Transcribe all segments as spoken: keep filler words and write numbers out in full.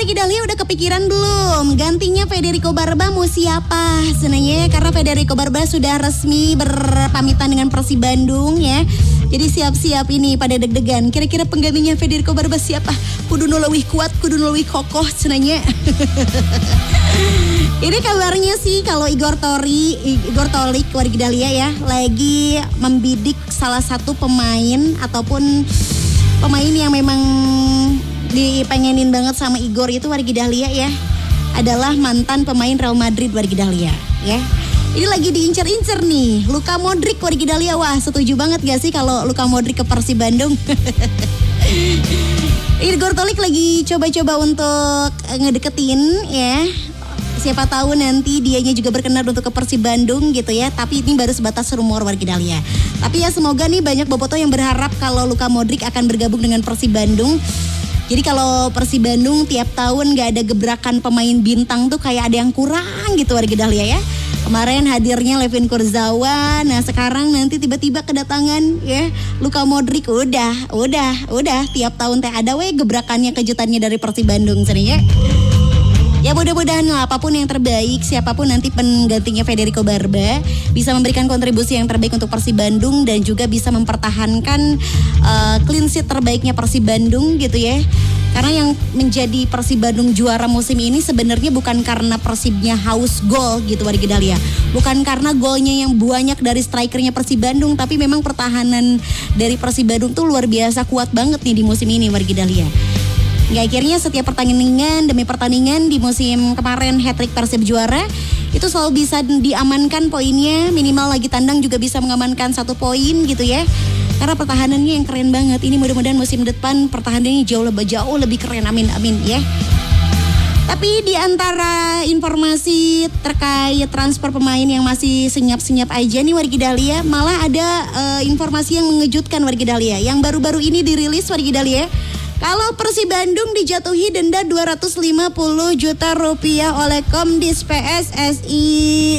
wargi Dahlia udah kepikiran belum? Gantinya Federico Barba mau siapa? Sebenarnya karena Federico Barba sudah resmi berpamitan dengan Persib Bandung ya. Jadi siap-siap ini pada deg-degan. Kira-kira penggantinya Federico Barba siapa? Kudu nu leuwih kuat, kudu nu leuwih kokoh sebenarnya. Ini kabarnya sih kalau Igor Tori, Igor Tolik wargi Dahlia ya, lagi membidik salah satu pemain ataupun pemain yang memang dipengenin banget sama Igor itu wargi Dahlia ya, adalah mantan pemain Real Madrid wargi Dahlia ya. Ini lagi diincer-incer nih Luka Modric wargi Dahlia. Wah, setuju banget gak sih kalau Luka Modric ke Persib Bandung? Igor Tolik lagi coba-coba untuk ngedeketin ya. Siapa tahu nanti dianya juga berkenan untuk ke Persib Bandung gitu ya. Tapi ini baru sebatas rumor wargi Dahlia. Tapi ya semoga nih banyak bobotoh yang berharap kalau Luka Modric akan bergabung dengan Persib Bandung. Jadi kalau Persib Bandung tiap tahun gak ada gebrakan pemain bintang tuh kayak ada yang kurang gitu wargi Dahlia ya. Kemarin hadirnya Levin Kurzawa, nah sekarang nanti tiba-tiba kedatangan ya Luka Modric. Udah, udah, udah tiap tahun teh ada we gebrakannya, kejutannya dari Persib Bandung sebenarnya. Ya mudah-mudahan lah apapun yang terbaik, siapapun nanti penggantinya Federico Barba bisa memberikan kontribusi yang terbaik untuk Persib Bandung dan juga bisa mempertahankan uh, clean sheet terbaiknya Persib Bandung gitu ya. Karena yang menjadi Persib Bandung juara musim ini sebenarnya bukan karena Persibnya haus gol gitu wargi Dahlia. Bukan karena golnya yang banyak dari strikernya Persib Bandung, tapi memang pertahanan dari Persib Bandung tuh luar biasa kuat banget nih di musim ini wargi Dahlia. Hingga akhirnya setiap pertandingan demi pertandingan di musim kemarin hat-trick Persib juara itu selalu bisa diamankan poinnya, minimal lagi tandang juga bisa mengamankan satu poin gitu ya. Karena pertahanannya yang keren banget. Ini mudah-mudahan musim depan pertahanannya jauh lebih jauh lebih keren, amin amin ya. Tapi di antara informasi terkait transfer pemain yang masih senyap-senyap aja nih wargi Dahlia, malah ada uh, informasi yang mengejutkan wargi Dahlia yang baru-baru ini dirilis wargi Dahlia. Kalau Persib Bandung dijatuhi denda dua ratus lima puluh juta rupiah oleh Komdis P S S I.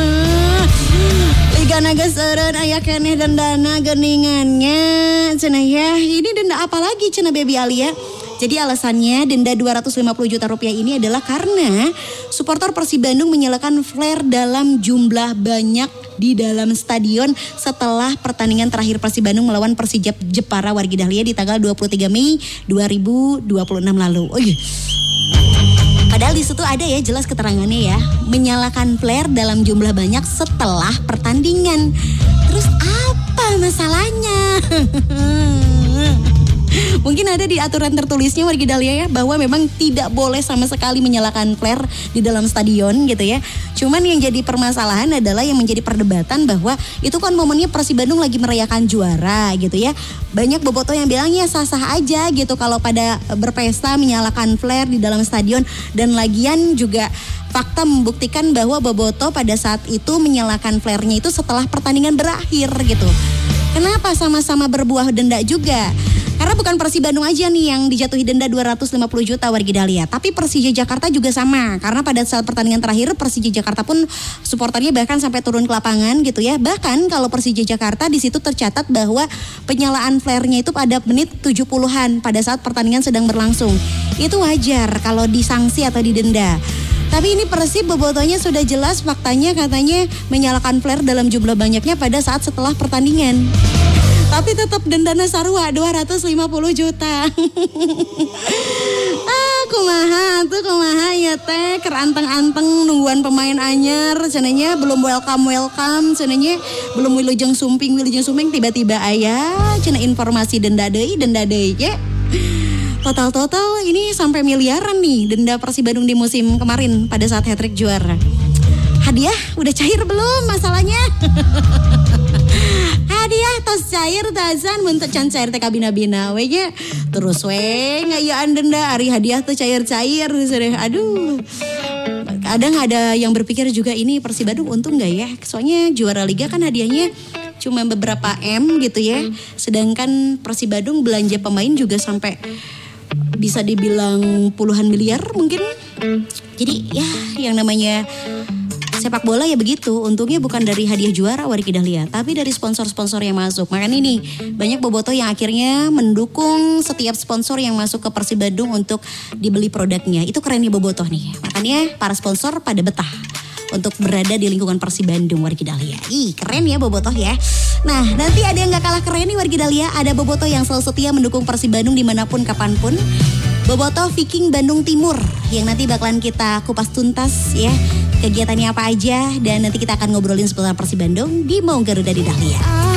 Liga Naga Seureun aya keneh dendana geuningannya. Cenah ya, ini denda apa lagi cenah Baby Alia? Jadi alasannya denda dua ratus lima puluh juta rupiah ini adalah karena supporter Persib Bandung menyalakan flare dalam jumlah banyak di dalam stadion setelah pertandingan terakhir Persib Bandung melawan Persijap Jepara wargi Dahlia di tanggal dua puluh tiga Mei dua ribu dua puluh enam lalu. Oh iya. Padahal di situ ada ya jelas keterangannya ya, menyalakan flare dalam jumlah banyak setelah pertandingan. Terus apa masalahnya? Mungkin ada di aturan tertulisnya wargi Dahlia ya, bahwa memang tidak boleh sama sekali menyalakan flare di dalam stadion gitu ya. Cuman yang jadi permasalahan adalah yang menjadi perdebatan bahwa itu kan momennya Persib Bandung lagi merayakan juara gitu ya. Banyak bobotoh yang bilang ya sah-sah aja gitu kalau pada berpesta menyalakan flare di dalam stadion. Dan lagian juga fakta membuktikan bahwa bobotoh pada saat itu menyalakan flare-nya itu setelah pertandingan berakhir gitu. Kenapa sama-sama berbuah denda juga? Karena bukan Persib Bandung aja nih yang dijatuhi denda dua ratus lima puluh juta wargi Dahlia, tapi Persija Jakarta juga sama. Karena pada saat pertandingan terakhir Persija Jakarta pun supporternya bahkan sampai turun ke lapangan gitu ya. Bahkan kalau Persija Jakarta di situ tercatat bahwa penyalaan flare-nya itu pada menit tujuh puluhan pada saat pertandingan sedang berlangsung. Itu wajar kalau disangsi atau didenda. Tapi ini Persib bobotohnya sudah jelas faktanya, katanya menyalakan flare dalam jumlah banyaknya pada saat setelah pertandingan. Tapi tetap dendana sarua dua ratus lima puluh juta. Ah, kumaha tuh kumaha ya teh keranteng-anteng nungguan pemain anyar cenanya belum welcome-welcome cenanya belum wilujeng sumping wilujeng sumping tiba-tiba aya cenah informasi denda deui denda deui ya. Total-total ini sampai miliaran nih denda Persib Bandung di musim kemarin pada saat hat-trick juara. Hadiah udah cair belum masalahnya? Hadiah tos cair tasan bentuk can cair teh kabina-bina we nya. Terus we ngayaan denda ari hadiah tuh cair-cair aduh. Kadang ada yang berpikir juga ini Persib Bandung untung gak ya? Soalnya juara liga kan hadiahnya cuma beberapa M gitu ya. Sedangkan Persib Bandung belanja pemain juga sampai bisa dibilang puluhan miliar mungkin. Jadi ya yang namanya sepak bola ya begitu. Untungnya bukan dari hadiah juara Wargi Dahlia, tapi dari sponsor-sponsor yang masuk. Makanya nih banyak bobotoh yang akhirnya mendukung setiap sponsor yang masuk ke Persib Bandung untuk dibeli produknya. Itu kerennya bobotoh nih. Makanya para sponsor pada betah untuk berada di lingkungan Persib Bandung Wargi Dahlia. Ih keren ya bobotoh ya. Nah nanti ada yang gak kalah keren nih Wargi Dahlia. Ada bobotoh yang selalu setia mendukung Persib Bandung dimanapun kapanpun. Bobotoh Viking Bandung Timur yang nanti bakalan kita kupas tuntas ya. Kegiatannya apa aja dan nanti kita akan ngobrolin seputar Persib Bandung di Maung Garuda di Dahlia.